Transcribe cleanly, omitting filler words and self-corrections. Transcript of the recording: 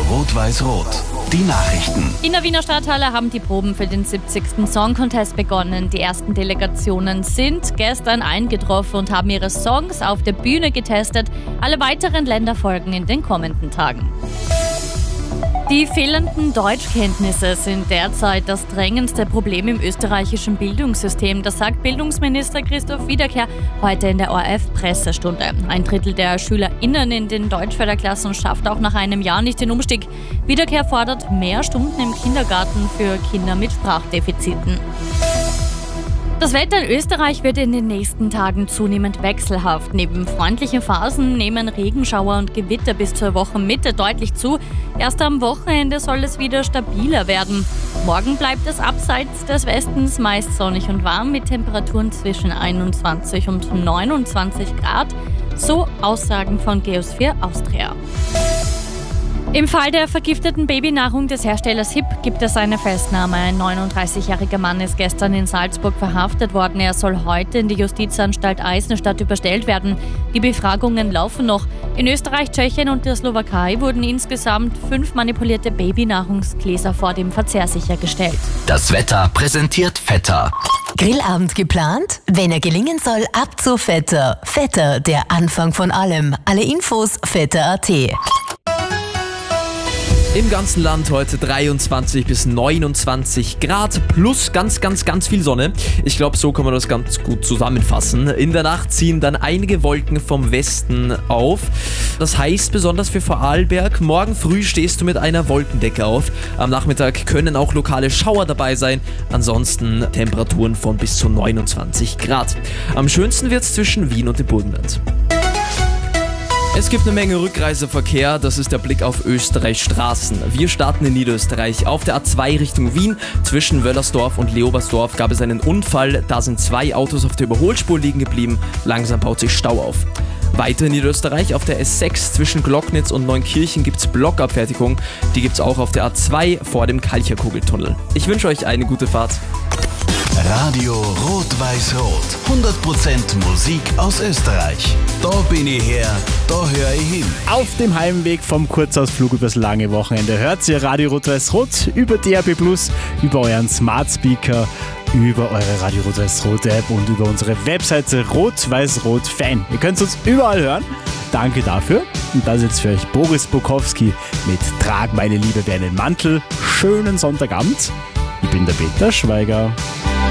Rot-Weiß-Rot. Die Nachrichten. In der Wiener Stadthalle haben die Proben für den 70. Song Contest begonnen. Die ersten Delegationen sind gestern eingetroffen und haben ihre Songs auf der Bühne getestet. Alle weiteren Länder folgen in den kommenden Tagen. Die fehlenden Deutschkenntnisse sind derzeit das drängendste Problem im österreichischen Bildungssystem. Das sagt Bildungsminister Christoph Wiederkehr heute in der ORF-Pressestunde. 1/3 der SchülerInnen in den Deutschförderklassen schafft auch nach einem Jahr nicht den Umstieg. Wiederkehr fordert mehr Stunden im Kindergarten für Kinder mit Sprachdefiziten. Das Wetter in Österreich wird in den nächsten Tagen zunehmend wechselhaft. Neben freundlichen Phasen nehmen Regenschauer und Gewitter bis zur Wochenmitte deutlich zu. Erst am Wochenende soll es wieder stabiler werden. Morgen bleibt es abseits des Westens meist sonnig und warm mit Temperaturen zwischen 21 und 29 Grad. So Aussagen von Geosphere Austria. Im Fall der vergifteten Babynahrung des Herstellers HIP gibt es eine Festnahme. Ein 39-jähriger Mann ist gestern in Salzburg verhaftet worden. Er soll heute in die Justizanstalt Eisenstadt überstellt werden. Die Befragungen laufen noch. In Österreich, Tschechien und der Slowakei wurden insgesamt 5 manipulierte Babynahrungsgläser vor dem Verzehr sichergestellt. Das Wetter präsentiert Vetter. Grillabend geplant? Wenn er gelingen soll, ab zu Vetter. Vetter, der Anfang von allem. Alle Infos vetter.at. Im ganzen Land heute 23 bis 29 Grad plus ganz viel Sonne. Ich glaube, so kann man das ganz gut zusammenfassen. In der Nacht ziehen dann einige Wolken vom Westen auf. Das heißt besonders für Vorarlberg, morgen früh stehst du mit einer Wolkendecke auf. Am Nachmittag können auch lokale Schauer dabei sein. Ansonsten Temperaturen von bis zu 29 Grad. Am schönsten wird es zwischen Wien und dem Burgenland. Es gibt eine Menge Rückreiseverkehr, das ist der Blick auf Österreichs Straßen. Wir starten in Niederösterreich. Auf der A2 Richtung Wien, zwischen Wöllersdorf und Leobersdorf gab es einen Unfall. Da sind 2 Autos auf der Überholspur liegen geblieben. Langsam baut sich Stau auf. Weiter in Niederösterreich auf der S6 zwischen Glocknitz und Neunkirchen gibt es Blockabfertigung. Die gibt es auch auf der A2 vor dem Kalcherkugeltunnel. Ich wünsche euch eine gute Fahrt. Radio Rot-Weiß-Rot. 100% Musik aus Österreich. Da bin ich her, da höre ich hin. Auf dem Heimweg vom Kurzausflug übers lange Wochenende hört ihr Radio Rot-Weiß-Rot über DAB+, über euren Smart Speaker, über eure Radio Rot-Weiß-Rot App und über unsere Webseite Rot-Weiß-Rot-Fan. Ihr könnt uns überall hören. Danke dafür. Und das ist jetzt für euch Boris Bukowski mit Trag meine Liebe wie einen Mantel. Schönen Sonntagabend. Ich bin der Peter Schweiger.